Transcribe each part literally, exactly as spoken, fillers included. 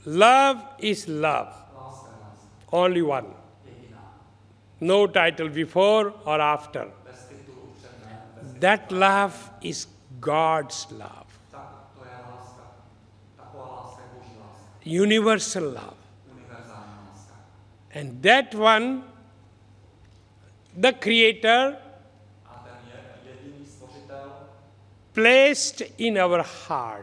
Love is love. Only one. No title before or after. That love is God's love. Universal love. And that one, the Creator placed in our heart.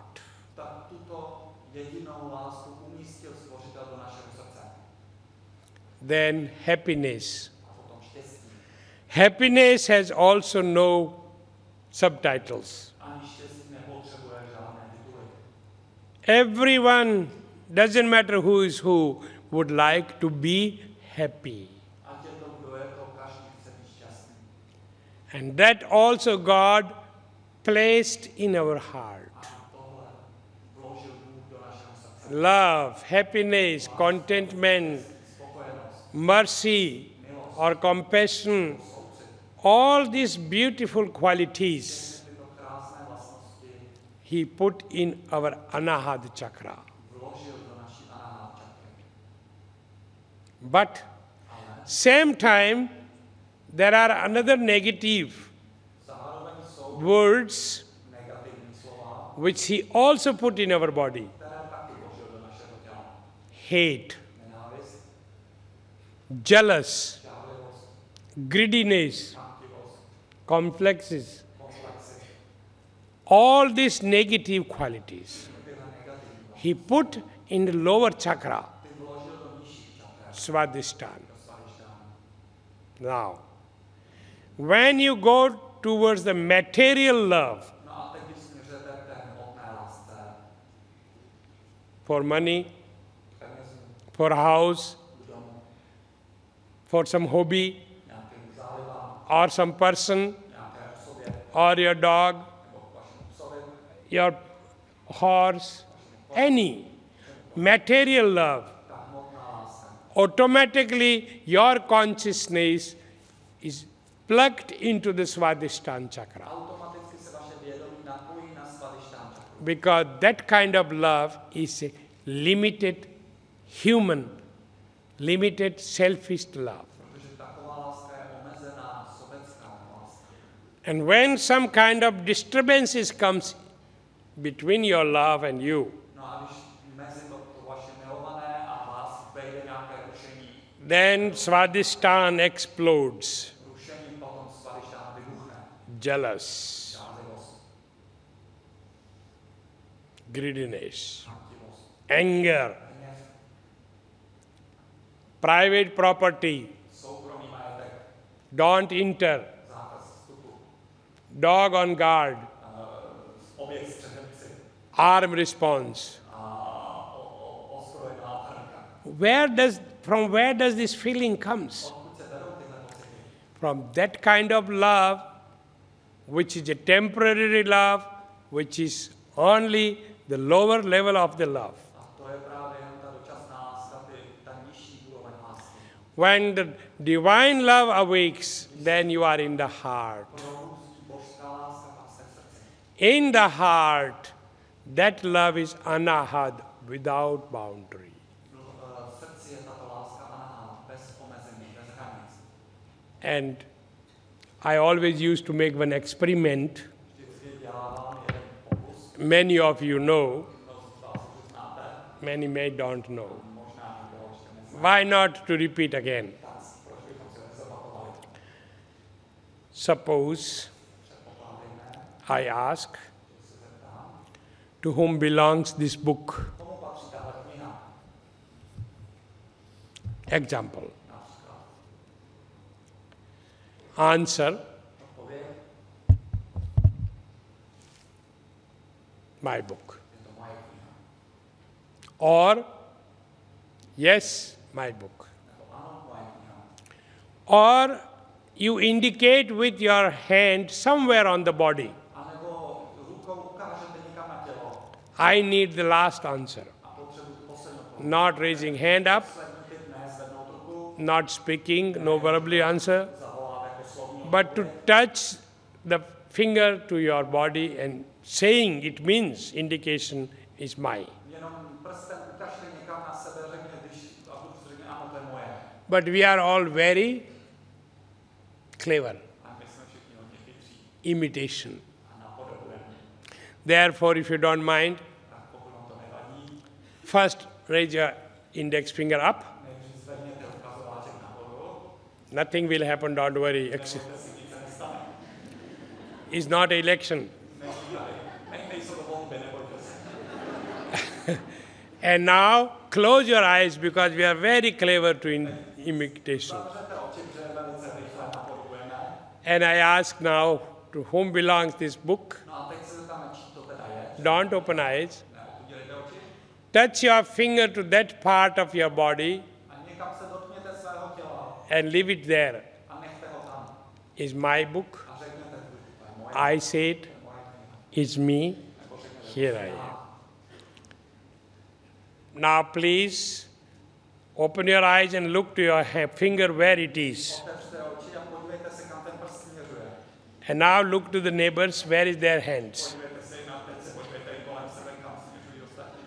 Then happiness. Happiness has also no subtitles. Everyone, doesn't matter who is who, would like to be happy. And that also God placed in our heart. Love, happiness, contentment, mercy or compassion, all these beautiful qualities He put in our Anahata Chakra. But same time, there are another negative words which He also put in our body. Hate, jealous, greediness, complexes, all these negative qualities He put in the lower chakra, Svadhisthana. Now, when you go towards the material love, for money, for a house, for some hobby, or some person, or your dog, your horse, any material love, automatically your consciousness is plugged into the Svadhisthana chakra. Because that kind of love is a limited human, limited selfish love. And when some kind of disturbances comes between your love and you, then Svadhisthana explodes. Jealous, greediness, anger, private property, don't enter, dog on guard, arm response. Where does, from where does this feeling comes? From that kind of love, which is a temporary love, which is only the lower level of the love. When the divine love awakes, then you are in the heart. In the heart, that love is anahad, without boundary. And I always used to make one experiment. Many of you know, many may don't know. Why not to repeat again? Suppose I ask, to whom belongs this book? Example. Answer, my book. Or, yes, my book. Or you indicate with your hand somewhere on the body. I need the last answer. Not raising hand up, not speaking, no verbally answer, but to touch the finger to your body and saying it means indication is my. Jenom prstem ukažte někam na sebe, řekne, když a Bůh řekne, ano, to je moje. But we are all very clever. A my jsme všichni hodně chytří Imitation. a napodobujeme. Therefore, if you don't mind, Tak pokud vám to nevadí, first raise your index finger up. nejdřív zvedněte ukazováček nahoru, Nothing will happen, don't worry. Ex- nebojte si, nic se nestane. It's not an election. Není tady, ne, nejsou to volby, nebojte se. And now, close your eyes because we are very clever to in- imitation. Zavřete oči, protože velice rychle napodobujeme. And I ask now, to whom belongs this book? No a teď se zeptáme, čí to teda je. Don't open eyes. Neudělejte oči. Touch your finger to that part of your body A někam se dotkněte svého těla and leave it there. a nechte ho tam. Is my book. A řekněte, to je moje, I said, to je moje kniha. is me. Nebo řekněte, Here I am. Now please open your eyes and look to your ha- finger where it is. otevřte oči a podívejte se, kam ten prst směřuje. And now look to the neighbors, where is their hands. Podívejte se na teď se podívejte i kolem sebe, kam směřují ostatní.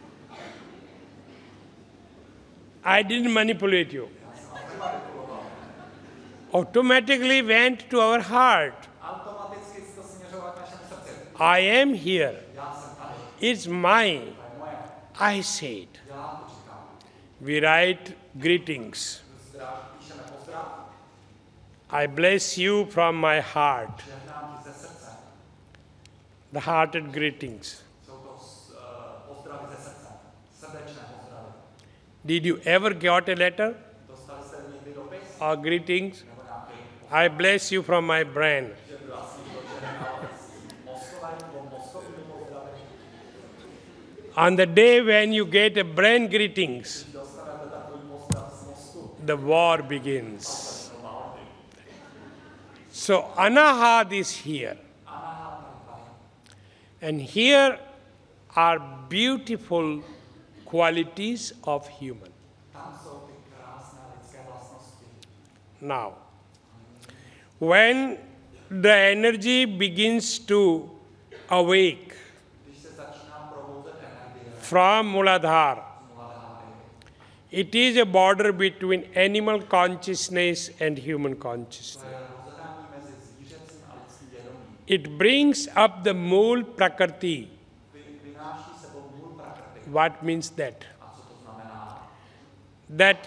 I didn't manipulate you. Já jsem vás nemanipuloval. Automatically went to our heart. Automaticky to směřovat k našemu srdci. I am here. Já jsem tady, It's mine. to je moje. I said. Já to říkám. We write greetings. Zdrav, píšeme pozdrav, I bless you from my heart. žehnám ti ze srdce. The hearted greetings. Jsou to uh, pozdravy ze srdce. Srdečné pozdravy. Did you ever get a letter Dostali jste někdy dopis? or greetings? Nebo nějaký I bless you from my brain. že by vás někdo žehnal z Moskva nebo mozkovými pozdravy? On the day when you get a brain greetings, Když dostanete takový pozdrav z mozku, the war begins. to války. So Anahat is here. Anahat tady tady. And here are beautiful qualities of human. Tam jsou ty krásné lidské vlastnosti. Now, when the energy begins to awake Když se začíná probouzet energie from Muladhara, z Muladháry, it is a border between animal consciousness and human to consciousness. je rozhrání mezi zvířecím a lidským vědomím. It brings up the Mool Prakrti. Vy, vynáší sebou můl prakrty. What means that? A co to znamená? That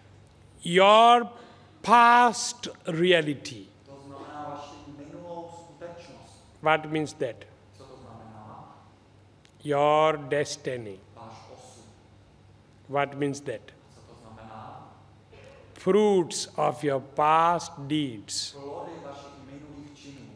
your past reality. To znamená vaši minulou skutečnost. What means that? Co to znamená? Your destiny. Váš osud. What means that? Co to znamená? Fruits of your past deeds. Plody vašich minulých činů.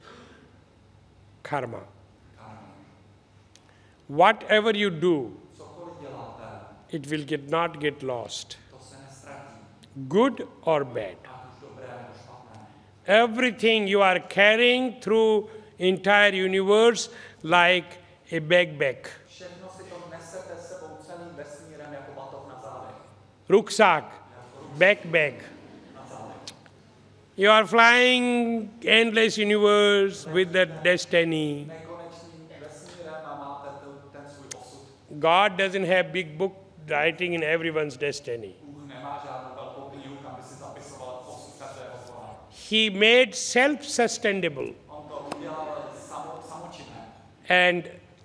Karma. Karma. Whatever you do, Cokoliv děláte, it will get, not get lost. to se nestratí. Good or bad. Ať už dobré nebo špatné. Everything you are carrying through entire universe like a backpack. Všechno si to nesete s sebou celým vesmírem jako batoh na zádech. Rucksack, backpack. Na zádech. You are flying endless universe with that destiny. Nekonečným vesmírem a máte tu- ten svůj osud. God doesn't have big book writing in everyone's destiny. Bůh nemá žádnou velkou knihu, kam by si zapisoval osud každého slova. He made self-sustainable. On to udělal samo, samočinné. And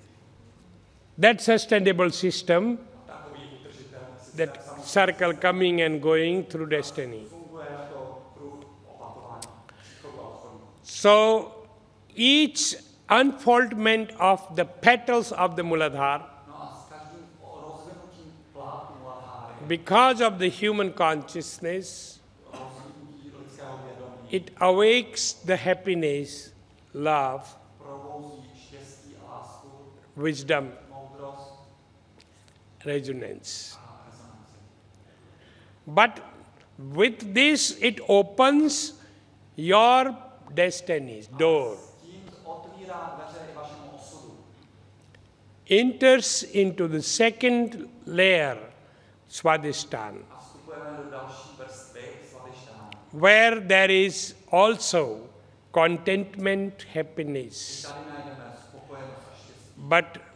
that sustainable system, Takový udržitelný that systém samočinný circle coming and going through destiny. funguje jako kruh opakování. Příchodu a odchodu. So each unfoldment of the petals of the Muladhara, No a s každým rozvinutím plátů Muladháry, because of the human consciousness, rozvinutí lidského vědomí, it awakes the happiness, love, probouzí štěstí a lásku, wisdom, moudrost resonance. a rezonanci. But with this, it opens your destiny's door, Tím otvírá dveře i vašemu osudu. enters into the second layer, Swadhisthana, A vstupujeme do další vrstvy Svatyštánu. where there is also contentment, happiness. Tady najdeme spokojenost a štěstí. But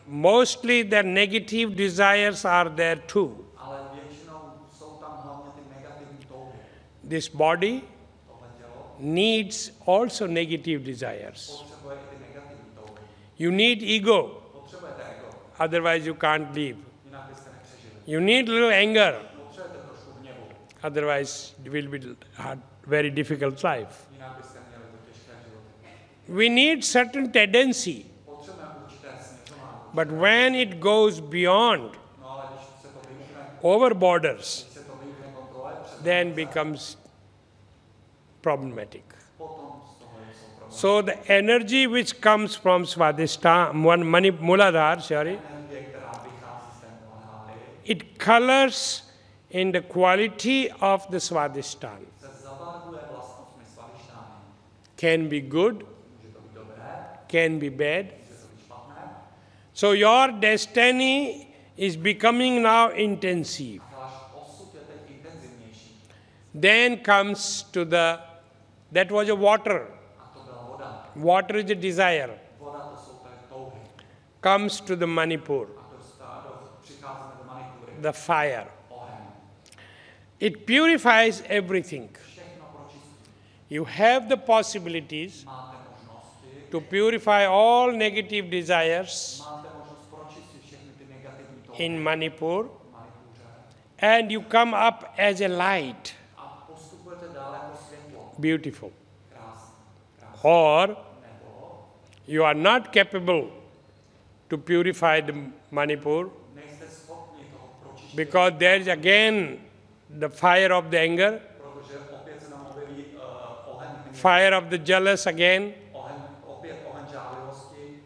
mostly the negative desires are there too. Ale většinou jsou tam hlavně ty negativní touhy. This body Tohle tělo needs also negative desires. potřebuje i ty negativní touhy. You need ego, Potřebujete ego, otherwise you can't live. jinak byste nepřežili. You need little anger, Potřebujete trošku hněvu, otherwise it will be hard, very difficult life. jinak byste měli to těžké životy. We need certain tendency, Potřebujeme určité směřování. but when it goes beyond No ale když se to vymkne, over borders, když se to vymkne kontrole, před then becomes problematic. potom z toho jsou problémy. So the energy which comes from Svadhisthana, one Mani Muladhara, sorry, Energie, která vychází z té Muladháry, it colors in the quality of the Svadhisthana. se zabarvuje vlastnostmi Svadhisthany. Can be good, Může to být dobré, can be bad. může to být špatné. So your destiny is becoming now intensive. Váš osud je teď intenzivnější. Then comes to the, that was a water. A to byla voda. Water is a desire. Voda to jsou té touhy. Comes to the Manipur, A dostá, do, přicházíme do Manipury. the fire. Oheň. It purifies everything. Všechno pročistí. You have the possibilities Máte možnosti, to purify all negative desires máte možnost pročistit všechny ty negativní touhy in Manipur, v Manipuře. and you come up as a light. A postupujete dále jako světlo. Beautiful. Krásně. Krásně. Or Nebo you are not capable to purify the Manipur nejste schopni toho pročistit, because there is again the fire of the anger, protože opět se nám objeví uh, oheň hněvu, fire of the jealous again, oheň, opět oheň žálivosti.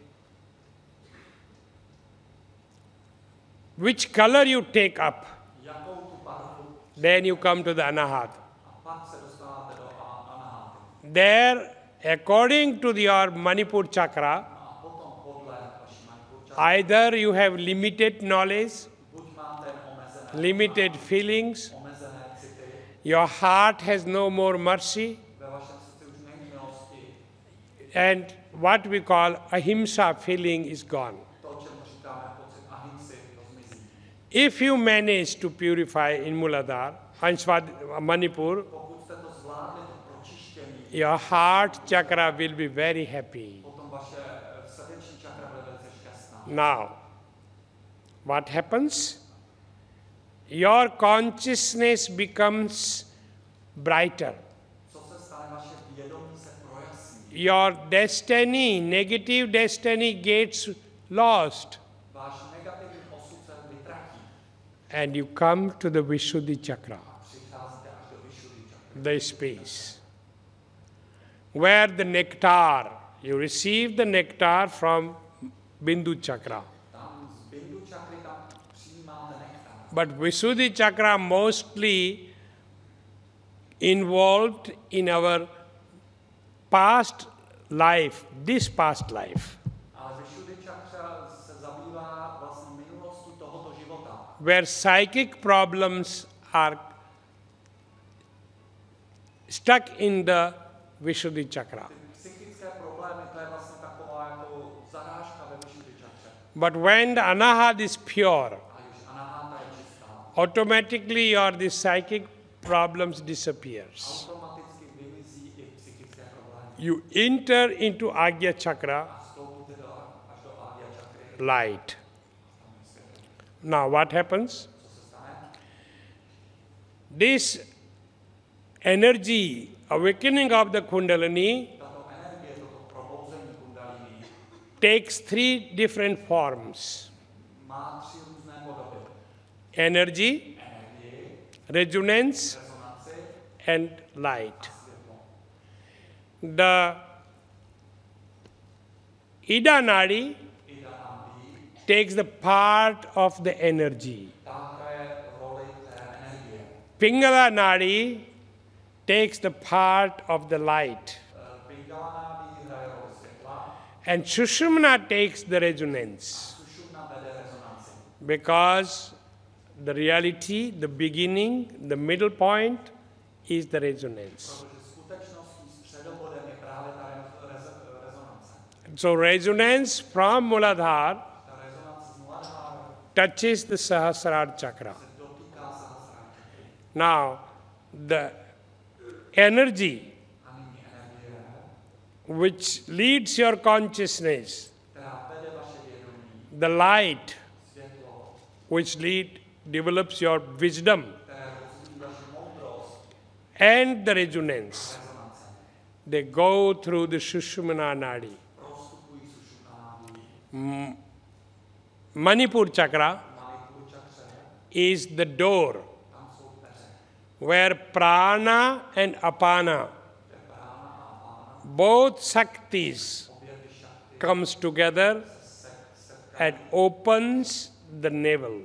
which color you take up, Jakou tu barvu? then you come to the Anahat. A pak se dostáváte do a- Anaháty. There, according to your Manipur chakra, A potom podle vaší Manipur either you have limited knowledge, buď máte omezené, limited feelings, omezené city, your heart has no more mercy, ve vašem srdci už není milosti, and what we call ahimsa feeling is gone. to, čemu říkáme pocit ahimsy, to zmizí. If you manage to purify in Muladhara and Swad- Manipur, Pokud jste to zvládli, to pročištění, your heart chakra will be very happy. potom vaše eh, srdeční čakra bude velice šťastná. Now, what happens? Your consciousness becomes brighter. Co se stane, vaše vědomí se projasní. Your destiny, negative destiny gets lost, Váš negativní osud se vytratí. and you come to the Vishuddhi chakra, Přicházíte až do Vishuddhi čakry. the space, where the nectar, you receive the nectar from Bindu chakra. Tam z Bindu čakry tam přijímáte nektar. But Vishuddhi chakra mostly involved in our past life, this past life, Ale Vishuddhi čakra se zabývá vlastně minulostí tohoto života. where psychic problems are stuck in the Vishuddhi chakra. Psychické problémy, to je vlastně taková jako zarážka ve Vishuddhi čakře. But when the Anahat is pure, A když Anaháta je čistá, automatically your the psychic problems disappears. automaticky vymizí i psychické problémy. You enter into Agya chakra, A vstoupíte do, až do Agya čakry, light. tam je světlo. Now what happens? Co se stane? This energy, awakening of the Kundalini, Tato energie, toto probouzení kundalini takes three different forms: má tři různé podoby. energy, Energii, resonance, rezonanci and light. a světlo. The Ida Nadi Ida Nadi, takes the part of the energy. ta hraje roli té energie. Pingala Nadi takes the part of the light. Eh, Pingala Nadi hraje roli světla, And Sushumna takes the resonance. Sušumna vede rezonanci. Because the reality, the beginning, the middle point is the resonance. Protože skutečností středobodem je právě ta rez- rez- rezonance. So resonance from Muladhara Ta rezonance touches the Sahasrara chakra. Now, the energy which leads your consciousness, the light which lead, develops your wisdom, and the resonance, they go through the Sushumna Nadi. M- Manipur chakra is the door where prana and apana, both Shaktis, comes together and opens the navel.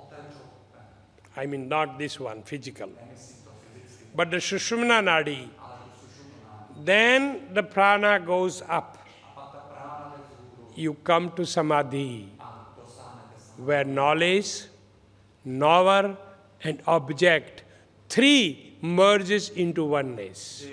I mean, not this one, physical, but the Sushumna Nadi. Then the prana goes up. You come to Samadhi, where knowledge, knower, and object, three merges into oneness.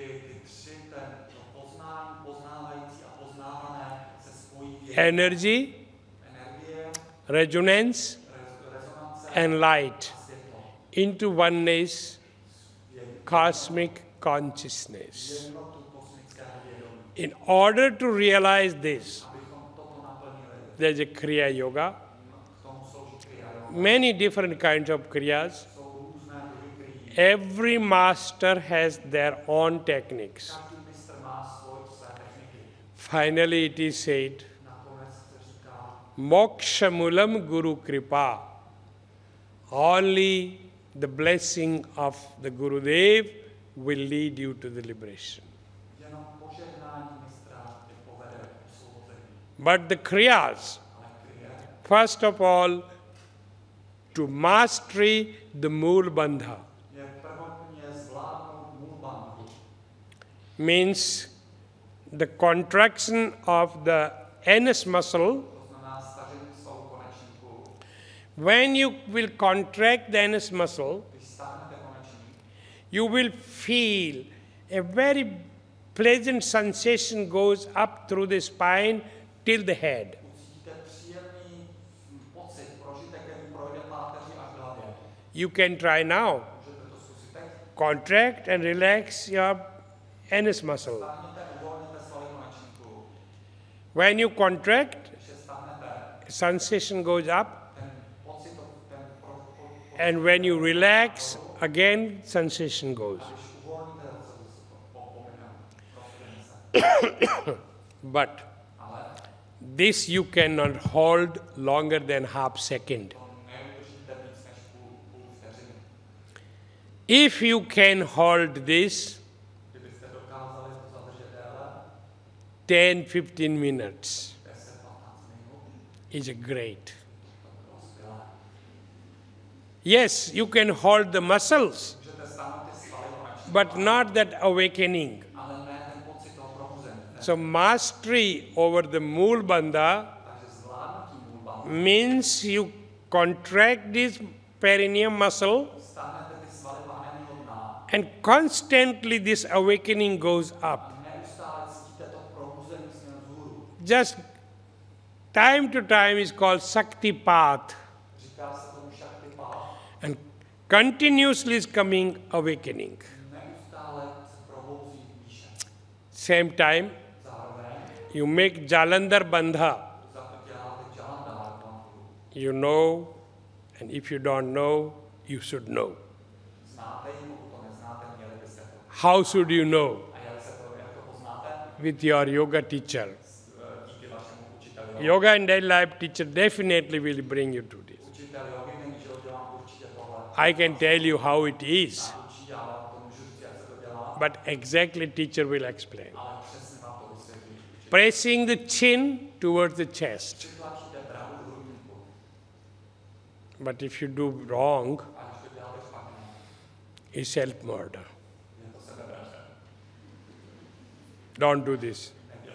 Energy, resonance, and light into oneness, cosmic consciousness. In order to realize this, there's a Kriya Yoga, many different kinds of Kriyas. Every master has their own techniques. Finally, it is said, Moksha Mulam Guru Kripa. Only the blessing of the Gurudev will lead you to the liberation. But the Kriyas, first of all, to mastery the Mool Bandha, means the contraction of the anus muscle. When you will contract the anus muscle, you will feel a very pleasant sensation goes up through the spine till the head. You can try now. Contract and relax your anus muscle. When you contract, sensation goes up. And when you relax, again sensation goes. But this you cannot hold longer than half second. If you can hold this ten to fifteen minutes, is great. Yes, you can hold the muscles, but not that awakening. So mastery over the Mool Bandha means you contract this perineum muscle and constantly this awakening goes up. Just time to time is called Shakti Path. And continuously is coming awakening. Same time, you make Jalandhar Bandha. You know, and if you don't know, you should know. How should you know? With your yoga teacher. Yoga and daily life teacher definitely will bring you to this. I can tell you how it is, but exactly teacher will explain. Pressing the chin towards the chest. But if you do wrong, it's self-murder. Don't do this.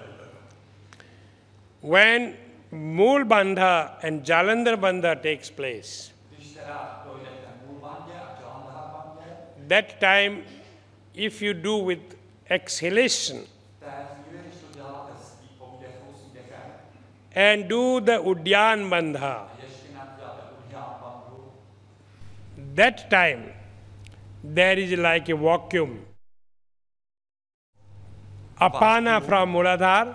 When Mool Bandha and Jalandhar Bandha takes place, that time, if you do with exhalation and do the Udyan Bandha, that time there is like a vacuum. Apana from Muladhara,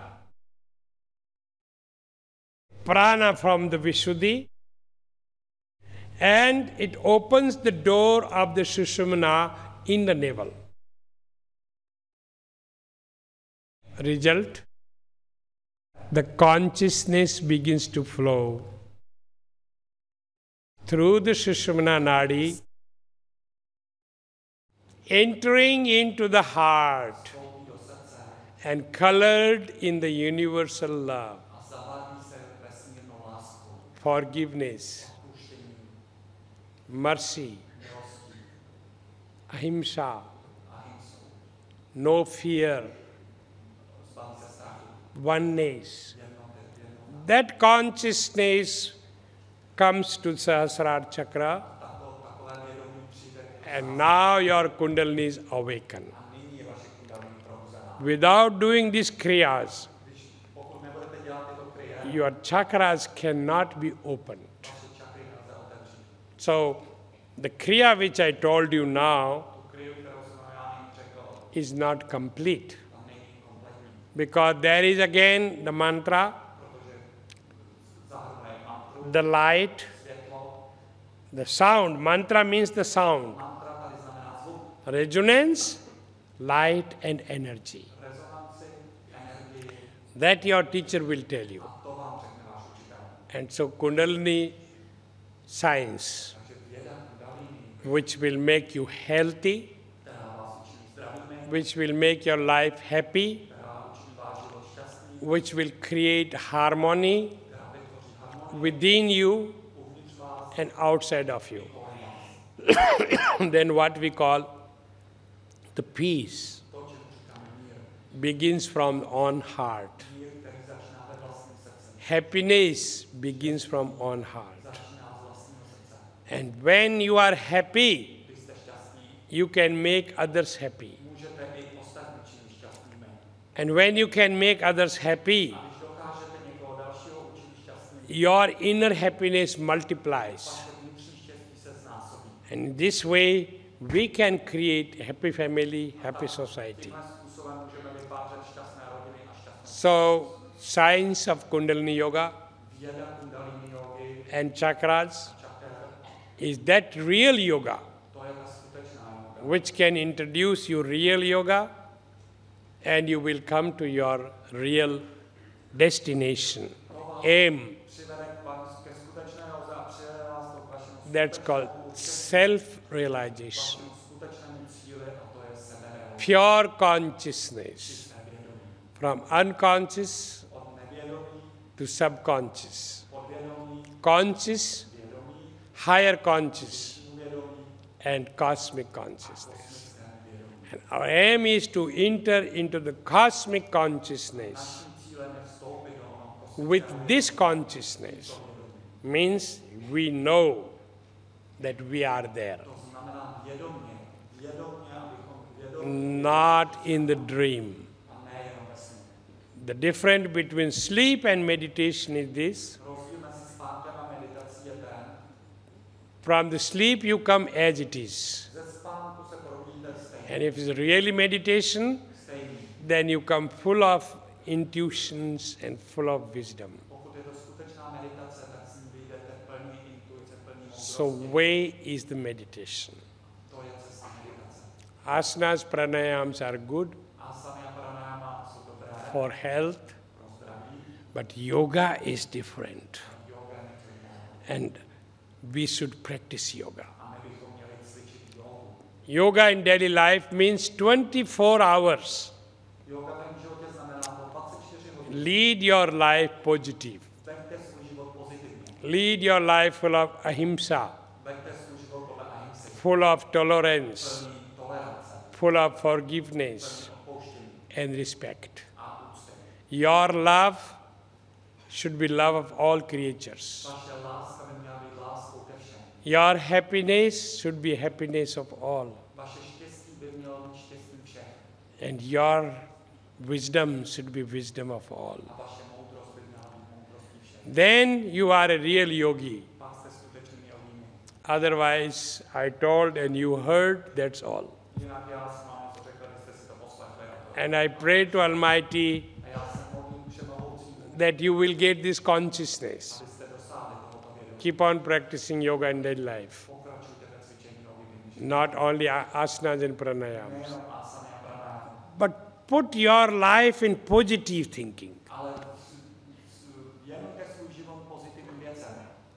prana from the Vishuddhi, and it opens the door of the Sushumna in the navel. Result, the consciousness begins to flow through the Sushumna Nadi, entering into the heart and colored in the universal love, forgiveness, mercy, ahimsa, no fear, oneness. That consciousness comes to Sahasrara Chakra, and now your Kundalini is awakened. Without doing these kriyas, your chakras cannot be opened. So, the kriya which I told you now is not complete. Because there is again the mantra, the light, the sound. Mantra means the sound. Resonance, light and energy. That your teacher will tell you. And so Kundalini science, which will make you healthy, which will make your life happy, which will create harmony within you and outside of you. Then what we call the peace begins from on heart. Happiness begins from on heart. And when you are happy, you can make others happy. And when you can make others happy, your inner happiness multiplies. And this way, we can create a happy family, happy society. So, science of Kundalini Yoga and chakras is that real yoga, which can introduce you real yoga, and you will come to your real destination, aim. That's called self-realization. Pure consciousness, from unconscious to subconscious, conscious, higher conscious, and cosmic consciousness. And our aim is to enter into the cosmic consciousness. With this consciousness, means we know that we are there. Not in the dream. The difference between sleep and meditation is this. From the sleep you come as it is. And if it's really meditation, then you come full of intuitions and full of wisdom. So way is the meditation. Asanas, pranayams are good for health, but yoga is different. And we should practice yoga. Yoga in daily life means twenty-four hours. Lead your life positive. Lead your life full of ahimsa, full of tolerance, full of forgiveness and respect. Your love should be love of all creatures. Your happiness should be happiness of all. And your wisdom should be wisdom of all. Then you are a real yogi. Otherwise, I told and you heard, that's all. Jinak já jsem vám něco řekl, vy jste si to poslechli. a to- And I pray to Almighty A já se modlím všemohoucímu, that you will get this consciousness. abyste dosáhli tohoto vědomí. Keep on practicing yoga in daily life. Pokračujte ve cvičení novým Not only a- asanas and pranayams, nejenom asany a pranayama, but put your life in positive thinking. ale s- s- věnujte svůj život pozitivním věcem.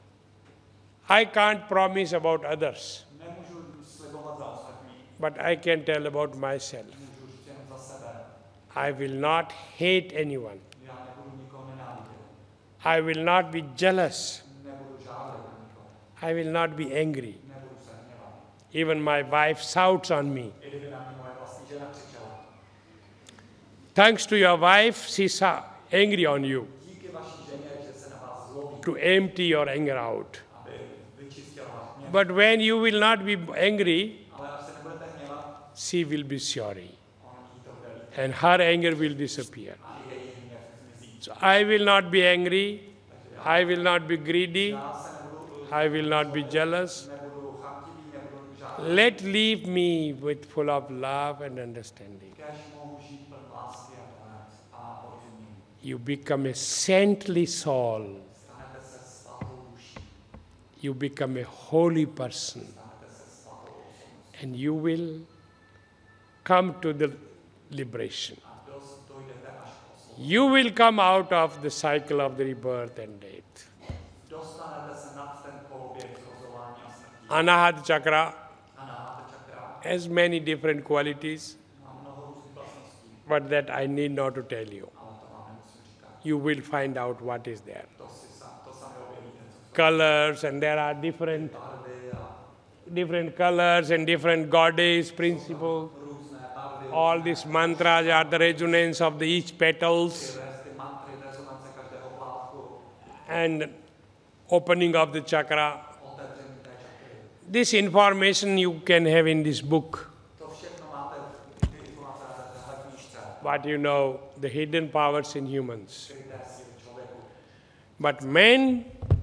I can't promise about others, Nemůžu slibovat za ostatní, but I can tell about myself. můžu říct jenom za sebe. I will not hate anyone. Já nebudu nikoho nenávidět, I will not be jealous. nebudu žádat na nikoho, I will not be angry. nebudu se hněvat. Even my wife shouts on me. I kdyby na mě moje vlastní žena křičela. Thanks to your wife, she's uh, angry on you Díky vaší ženě, že se na vás zlobí, to empty your anger out. aby vyčistila váš hněv. But when you will not be angry, Ale až se nebudete hněvat, she will be sorry. on jí to bude líto And her anger will disappear. a její hněv zmizí. So I will not be angry. I will not be greedy. Já se nebudu, I will not be jealous. nebudu chamtivý, nebudu žádat. Let leave me with full of love and understanding. Kéž mohu žít pln lásky a tolerance a porozumění. You become a saintly soul. Stanete se svatou duší, You become a holy person. stanete se svatou osobností And you will come to the liberation. a dost dojdete až k oslovu. You will come out of the cycle of the rebirth and death. Dostanete se nad ten koloběh zrozování a smrti. Anahata chakra A náháte čakra has many different qualities, má mnoho různých vlastností, but that I need not to tell you. ale to vám nemusím říkat. You will find out what is there. To, si sam, to sami objevíte, co jsou Colors, and there are different barvy a different colors and different goddess principles. různé barvy. All these mantras are the resonance of the each petals Ty ty mantry, rezonance každého plátku, and opening of the chakra. otevření té čakry. This information you can have in this book. To všechno máte, ty informace na téhle knížce, What you know, the hidden powers in humans. skryté síly člověku. But main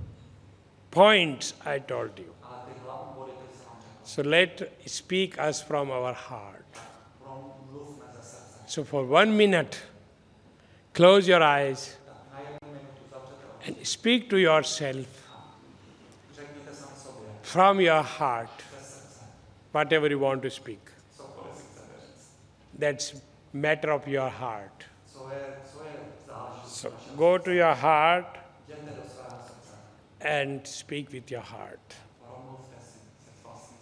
points I told you. Ale ty hlavní body, ty jsem vám řekl. So let speak us from our heart. Promluvme ze srdce. So for one minute, close your eyes Tak na jednu minutu zavřete oči. and speak to yourself Řekněte sami sobě from your heart ze srdce, whatever you want to speak. cokoliv si chcete říct. That's matter of your heart. Co je, co je záležitost So vašeho go to your heart Jděte do svého srdce and speak with your heart.